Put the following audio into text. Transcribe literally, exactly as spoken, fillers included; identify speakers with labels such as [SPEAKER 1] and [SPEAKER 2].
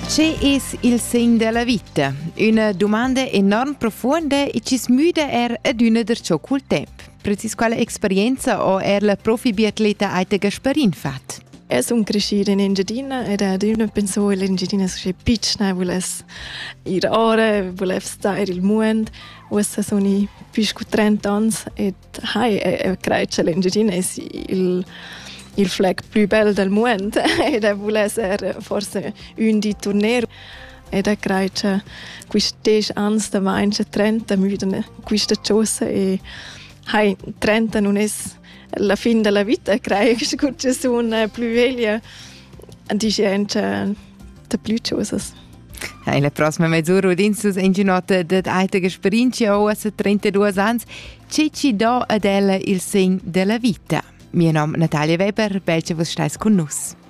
[SPEAKER 1] Che es il segno della vita? Una domanda enorm profonda e ci smuda er ad una der ciò col tempo. Precis quale esperienza o er la profi biatleta Aita Gasparin fat?
[SPEAKER 2] Io sono cresciuta in Engiadina ed ad una pensò che l'Engiadina sia piccina, volesse ir ora, volesse stare il mondo. Ora sono più di trenta anni e hai, credo che l'Engiadina è il il flag più bello del mondo ed è vuole essere forse un di tornare ed è credo che questi anni da mangia trenta müden questa cosa e hai trenta non è la fine della vita credo che sono più veglia di gente da più cose.
[SPEAKER 1] Hey, la prossima mezz'ora udinsus in giornata d'Aita Aita Gasparin ci ha trentadue anni che ci dà ad ella il segno della vita. Mio nome è Natalia Weber, belce vos stais con nus.